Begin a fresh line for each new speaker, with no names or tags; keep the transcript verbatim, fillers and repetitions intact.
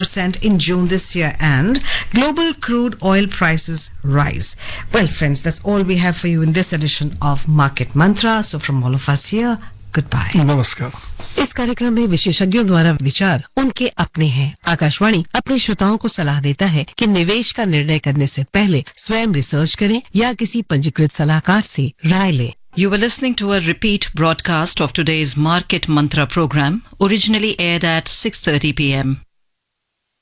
percent in June this year, and global crude oil prices rise. Well, friends, that's all we have for you in this edition of Market Mantra. So from all of us here, goodbye.
नमस्कार.
इस कार्यक्रम में विशेषज्ञों द्वारा विचार उनके अपने हैं. आकाशवाणी अपने श्रोताओं को सलाह देता है कि निवेश का निर्णय करने से पहले स्वयं रिसर्च करें या किसी पंजीकृत सलाहकार से राय लें.
You were listening to a repeat broadcast of today's Market Mantra program, originally aired at six thirty p m